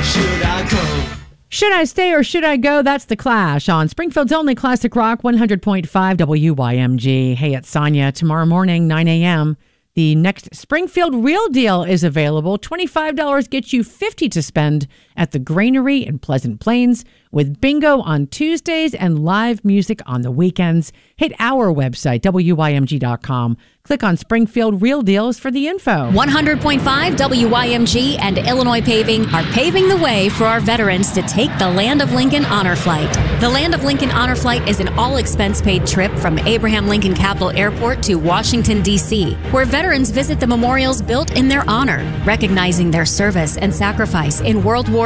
or should I go? Should I stay or should I go? That's The Clash on Springfield's only classic rock, 100.5 WYMG. Hey, it's Sonia. Tomorrow morning, 9 a.m., the next Springfield Real Deal is available. $25 gets you $50 to spend at the Granary in Pleasant Plains, with bingo on Tuesdays and live music on the weekends. Hit our website, WYMG.com. Click on Springfield Real Deals for the info. 100.5 WYMG and Illinois Paving are paving the way for our veterans to take the Land of Lincoln Honor Flight. The Land of Lincoln Honor Flight is an all-expense-paid trip from Abraham Lincoln Capital Airport to Washington, D.C., where veterans visit the memorials built in their honor, recognizing their service and sacrifice in World War